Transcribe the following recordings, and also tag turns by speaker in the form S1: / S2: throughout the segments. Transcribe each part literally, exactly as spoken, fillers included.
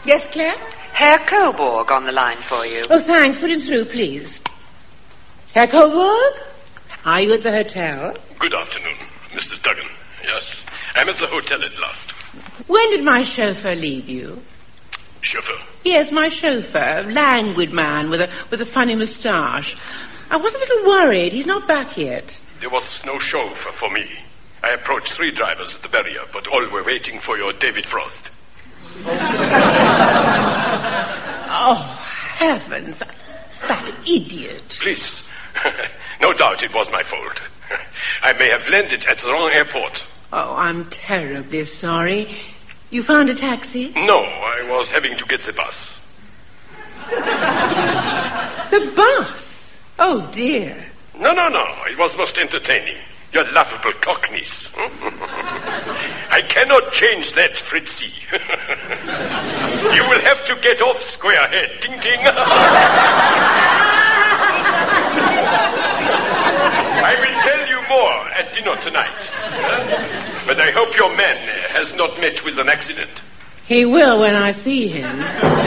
S1: Yes, Claire?
S2: Herr Coburg on the line for you.
S1: Oh, thanks. Put him through, please. Herr Coburg? Are you at the hotel?
S3: Good afternoon, Missus Duggan. Yes, I'm at the hotel at last.
S1: When did my chauffeur leave you?
S3: Chauffeur?
S1: Yes, my chauffeur. A languid man with a, with a funny moustache. I was a little worried. He's not back yet.
S3: There was no chauffeur for me. I approached three drivers at the barrier, but all were waiting for your David Frost.
S1: Oh, heavens. That idiot.
S3: Please. No doubt it was my fault. I may have landed at the wrong airport.
S1: Oh, I'm terribly sorry. You found a taxi?
S3: No, I was having to get the bus.
S1: The bus? Oh, dear.
S3: No, no, no. It was most entertaining. Your laughable cockneys. I cannot change that, Fritzy. You will have to get off, squarehead. Ding, ding. I will tell you more at dinner tonight. Huh? But I hope your man has not met with an accident.
S1: He will when I see him.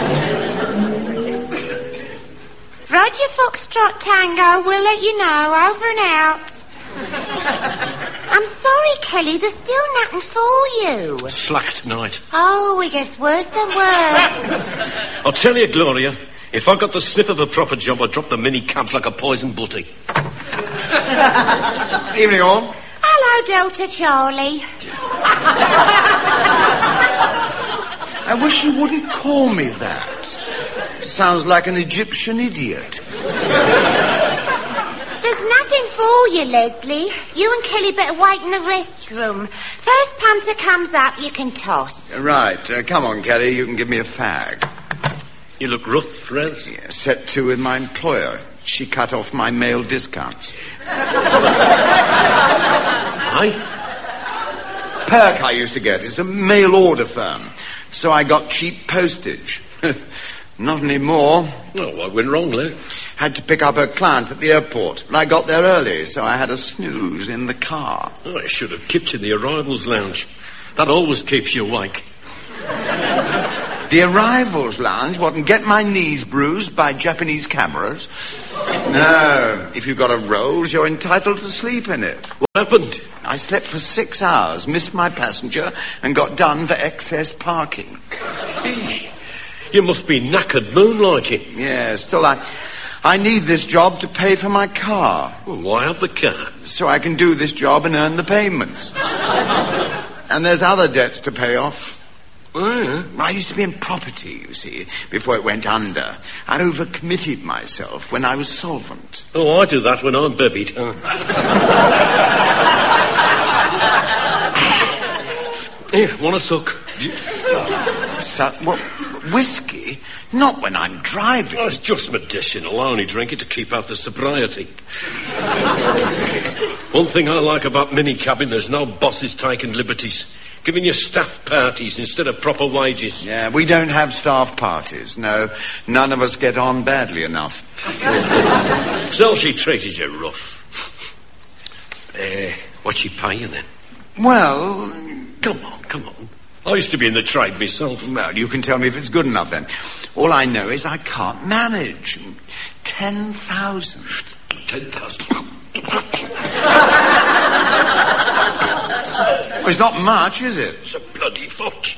S4: Roger Foxtrot Tango, we'll let you know. Over and out. I'm sorry, Kelly, there's still nothing for you.
S5: Slack tonight.
S4: Oh, it gets worse and worse.
S5: I'll tell you, Gloria, if I got the sniff of a proper job, I'd drop the mini-camp like a poison butty.
S6: Evening, all.
S4: Hello, Delta Charlie.
S6: I wish you wouldn't call me that. Sounds like an Egyptian idiot.
S4: There's nothing for you, Leslie. You and Kelly better wait in the restroom. First punter comes up, you can toss.
S6: Right. Uh, come on, Kelly. You can give me a fag.
S5: You look rough, Fred.
S6: Yeah, set to with my employer. She cut off my mail discounts.
S5: Aye?
S6: Perk I used to get. It's a mail order firm. So I got cheap postage. Not anymore.
S5: Oh, what went wrong, Len?
S6: Had to pick up a client at the airport, but I got there early, so I had a snooze in the car.
S5: Oh, I should have kept you in the arrivals lounge. That always keeps you awake.
S6: The arrivals lounge? What, and get my knees bruised by Japanese cameras? No, if you've got a Rolls, you're entitled to sleep in it.
S5: What happened?
S6: I slept for six hours, missed my passenger, and got done for excess parking.
S5: You must be knackered moonlighting.
S6: Yeah, still I... I need this job to pay for my car.
S5: Well, why have the car?
S6: So I can do this job and earn the payments. And there's other debts to pay off.
S5: Oh, yeah.
S6: I used to be in property, you see, before it went under. I overcommitted myself when I was solvent.
S5: Oh, I do that when I'm bevied. Huh? Here, want a suck?
S6: So, what, whiskey? Not when I'm driving.
S5: Oh, it's just medicinal. I only drink it to keep out the sobriety. One thing I like about mini-cabin, there's no bosses taking liberties. Giving you staff parties instead of proper wages.
S6: Yeah, we don't have staff parties. No, none of us get on badly enough.
S5: So she treated you rough. Uh, what's she paying then?
S6: Well...
S5: Come on, come on. I used to be in the trade myself.
S6: Well, you can tell me if it's good enough then. All I know is I can't manage. Ten thousand.
S5: Ten thousand?
S6: Well, it's not much, is it?
S5: It's a bloody fox.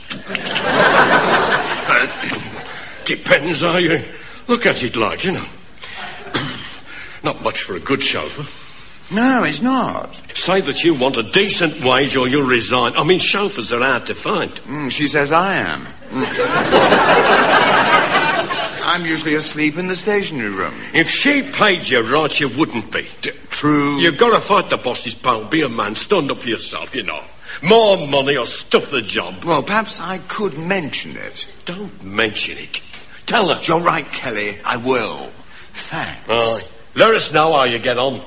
S5: uh, depends how you look at it like, you know. Not much for a good chauffeur.
S6: No, it's not.
S5: Say that you want a decent wage or you'll resign. I mean, chauffeurs are hard to find.
S6: Mm, she says I am. Mm. I'm usually asleep in the stationery room.
S5: If she paid you right, you wouldn't be.
S6: D- true.
S5: You've got to fight the boss's pal. Be a man. Stand up for yourself, you know. More money or stuff the job.
S6: Well, perhaps I could mention it.
S5: Don't mention it. Tell her.
S6: You're right, Kelly. I will. Thanks.
S5: Aye. Let us know how you get on.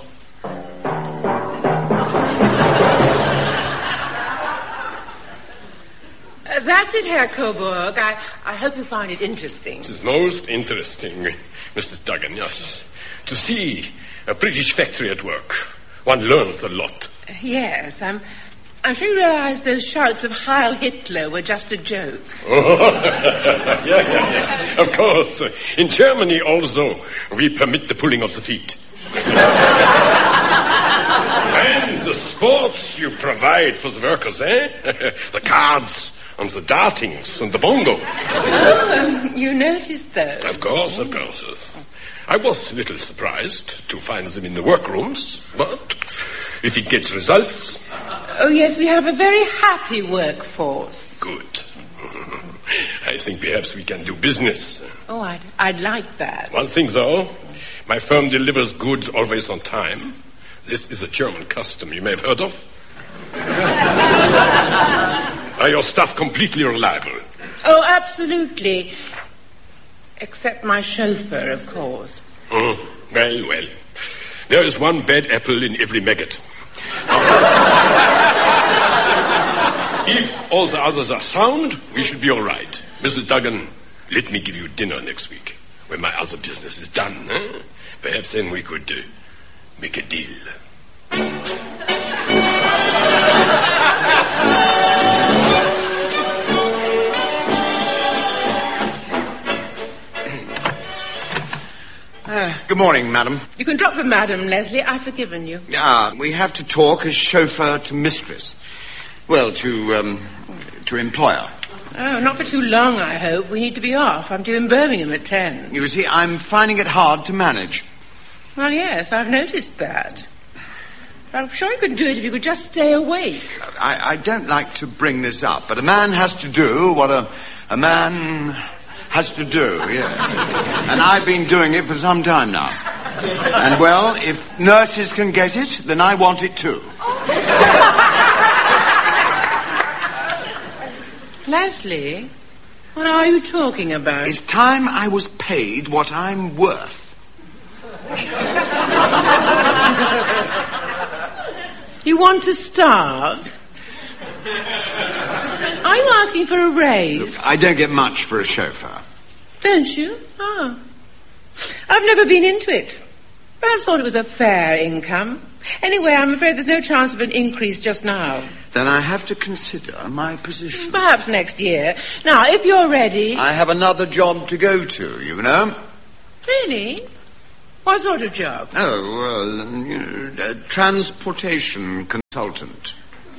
S1: Uh, that's it, Herr Coburg. I, I hope you find it interesting.
S3: It is most interesting, Missus Duggan, yes. To see a British factory at work. One learns a lot.
S1: Uh, yes, I'm... I'm sure you realise those shouts of Heil Hitler were just a joke.
S3: Oh, yeah, yeah, yeah. Of course. In Germany also, we permit the pulling of the feet. And the sports you provide for the workers, eh? The cards and the dartings and the bongo.
S1: Oh, um, you noticed those?
S3: Of course, of course. I was a little surprised to find them in the workrooms, but if it gets results...
S1: Oh, yes, we have a very happy workforce.
S3: Good. I think perhaps we can do business.
S1: Oh, I'd, I'd like that.
S3: One thing, though. My firm delivers goods always on time. This is a German custom you may have heard of. Are your staff completely reliable?
S1: Oh, absolutely. Except my chauffeur, of course.
S3: Oh, well, well. There is one bad apple in every maggot. If all the others are sound, we should be all right. Missus Duggan, let me give you dinner next week, when my other business is done. Eh? Perhaps then we could uh, make a deal.
S6: Uh, good morning, madam.
S1: You can drop the madam, Leslie. I've forgiven you.
S6: Ah, we have to talk as chauffeur to mistress. Well, to, um, to employer.
S1: Oh, not for too long, I hope. We need to be off. I'm due in Birmingham at ten.
S6: You see, I'm finding it hard to manage.
S1: Well, yes, I've noticed that. I'm sure you could do it if you could just stay awake.
S6: I, I don't like to bring this up, but a man has to do what a, a man has to do, yes. And I've been doing it for some time now. And, well, if nurses can get it, then I want it too.
S1: Leslie, what are you talking about?
S6: It's time I was paid what I'm worth.
S1: You want to starve? Are you asking for a raise?
S6: Look, I don't get much for a chauffeur.
S1: Don't you? Oh. I've never been into it. But I thought it was a fair income. Anyway, I'm afraid there's no chance of an increase just now.
S6: Then I have to consider my position.
S1: Perhaps next year. Now, if you're ready...
S6: I have another job to go to, you know.
S1: Really? What sort of job?
S6: Oh, well, you know, a transportation consultant.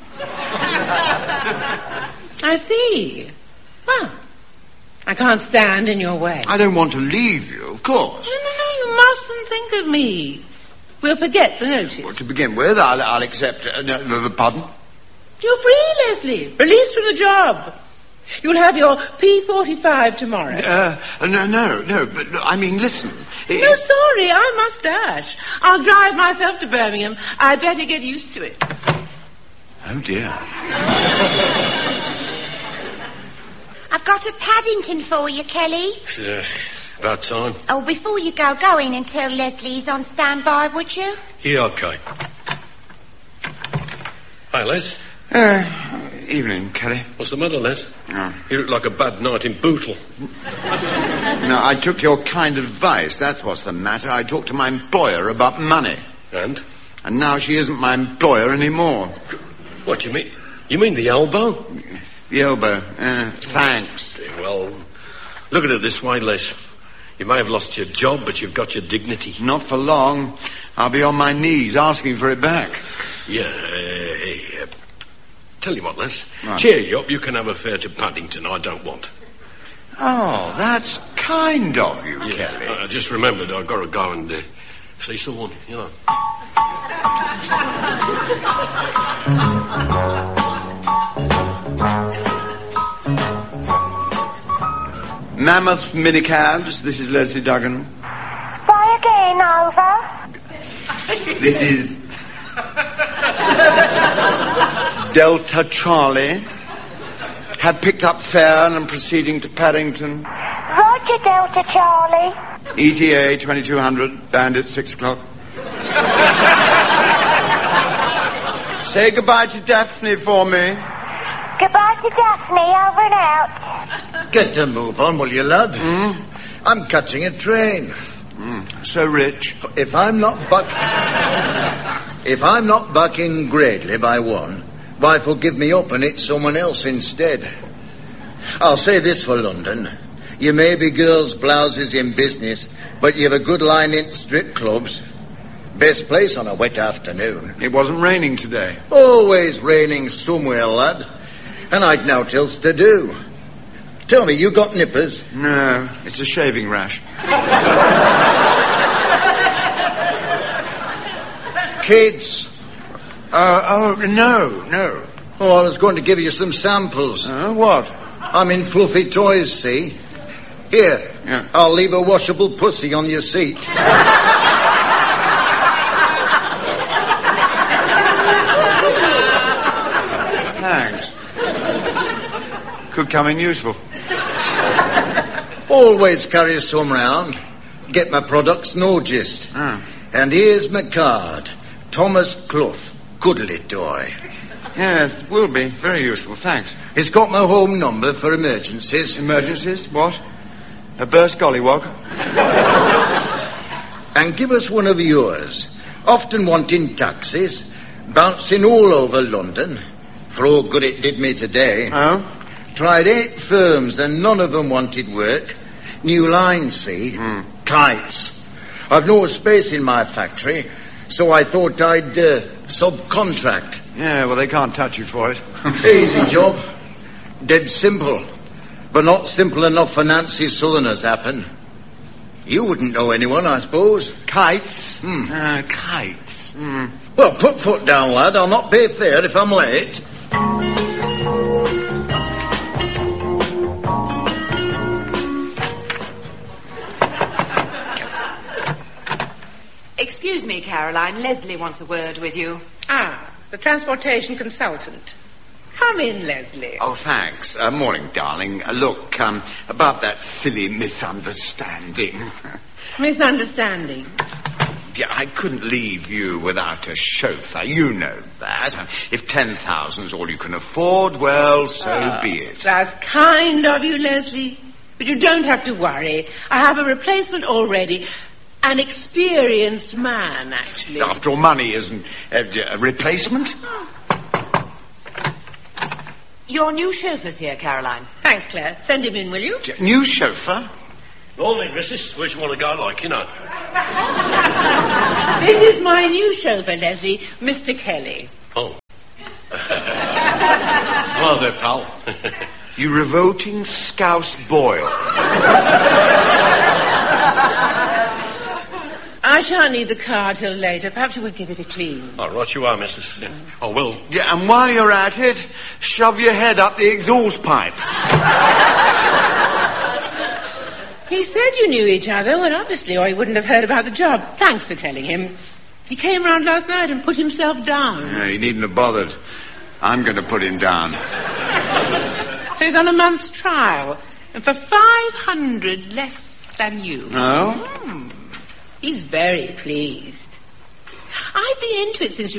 S1: I see. Well, I can't stand in your way.
S6: I don't want to leave you, of course.
S1: No, no, no, you mustn't think of me. We'll forget the notice.
S6: Well, to begin with, I'll, I'll accept... Uh, no, pardon?
S1: You're free, Leslie. Released from the job. You'll have your P forty-five tomorrow.
S6: Uh, no, no, no, but I mean, listen. It,
S1: No, sorry, I must dash. I'll drive myself to Birmingham. I'd better get used to it.
S6: Oh, dear.
S4: I've got a Paddington for you, Kelly.
S5: Uh, about time.
S4: Oh, before you go, go in and tell Leslie's on standby, would you?
S5: Yeah, okay. Hi, Les.
S6: Uh, evening, Kelly.
S5: What's the matter, Les?
S6: Oh.
S5: You look like a bad night in Bootle.
S6: No, I took your kind advice. That's what's the matter. I talked to my employer about money.
S5: And?
S6: And now she isn't my employer anymore.
S5: What do you mean? You mean the elbow?
S6: The elbow. Uh, thanks.
S5: Well, look at it this way, Les. You may have lost your job, but you've got your dignity.
S6: Not for long. I'll be on my knees asking for it back.
S5: Yeah, uh, hey, uh, tell you what, Les.
S6: Right.
S5: Cheer you up. You can have a fare to Paddington. I don't want.
S6: Oh, that's kind of you,
S5: Yeah,
S6: Kelly.
S5: I just remembered I've got to go and uh, see someone, you know.
S6: Mammoth minicabs, this is Leslie Duggan.
S4: Say again, over.
S6: This is Delta Charlie. Have picked up fare and am proceeding to Paddington.
S4: Roger, Delta Charlie.
S6: E T A twenty-two hundred, bandit six o'clock. Say goodbye to Daphne for me.
S4: Goodbye to Daphne, over and out.
S7: Get a move on, will you, lad?
S6: Mm?
S7: I'm catching a train.
S6: Mm. So rich.
S7: If I'm not back... if I'm not back in Gradley by one, Wife will give me up and it's someone else instead. I'll say this for London. You may be girls' blouses in business, but you've a good line in strip clubs. Best place on a wet afternoon.
S6: It wasn't raining today.
S7: Always raining somewhere, lad. And I'd nowt else to do. Tell me, you got nippers?
S6: No, it's a shaving rash.
S7: Kids?
S6: Uh, oh, no, no.
S7: Oh, I was going to give you some samples.
S6: Uh, what?
S7: I'm in fluffy toys, see? Here,
S6: Yeah.
S7: I'll leave a washable pussy on your seat.
S6: Thanks. Could come in useful.
S7: Always carry some round. Get my products noticed.
S6: Ah.
S7: And here's my card. Thomas Clough, Cuddly Toy.
S6: Yes, will be. Very useful, thanks.
S7: It's got my home number for emergencies.
S6: Emergencies? What? A burst gollywog?
S7: And give us one of yours. Often wanting taxis. Bouncing all over London. For all good it did me today.
S6: Oh?
S7: Tried eight firms and none of them wanted work. New line, see?
S6: Mm.
S7: Kites. I've no space in my factory, so I thought I'd uh, subcontract.
S6: Yeah, well, they can't touch you for it.
S7: Easy job. Dead simple. But not simple enough for Nancy Southerners happen. You wouldn't know anyone, I suppose.
S6: Kites?
S7: Hmm.
S6: Uh, kites. Hmm.
S7: Well, put foot down, lad. I'll not pay fare if I'm late.
S2: Excuse me, Caroline. Leslie wants a word with you.
S1: Ah, the transportation consultant. Come in, Leslie.
S6: Oh, thanks. Uh, morning, darling. Uh, look, um, about that silly misunderstanding.
S1: Misunderstanding.
S6: Yeah, I couldn't leave you without a chauffeur. You know that. If ten thousand's all you can afford, well, so
S1: Ah,
S6: be it.
S1: That's kind of you, Leslie. But you don't have to worry. I have a replacement already. An experienced man, actually.
S6: After all, money isn't uh, a replacement.
S2: Your new chauffeur's here, Caroline.
S1: Thanks, Claire. Send him in, will you?
S6: New chauffeur?
S5: Morning, missus. Where's you want to go, like, you know?
S1: This is my new chauffeur, Leslie, Mister Kelly.
S5: Oh. Hello there, pal.
S6: You revolting Scouse Boyle.
S1: I shan't need the car till later. Perhaps you would give it a clean.
S5: Oh, right you are, missus. Yeah. I will.
S6: Yeah, and while you're at it, shove your head up the exhaust pipe.
S1: He said you knew each other. Well, obviously, or he wouldn't have heard about the job. Thanks for telling him. He came round last night and put himself down.
S6: Yeah, you needn't have bothered. I'm going to put him down.
S1: So he's on a month's trial. And for five hundred less than you.
S6: No?
S1: Hmm. He's very pleased. I've been into it since you